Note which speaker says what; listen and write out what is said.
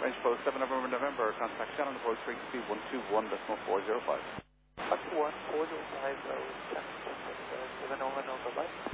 Speaker 1: Range close 7 November, contact Shannon approach frequency 121.405.
Speaker 2: 121.405, check 7 November, bye.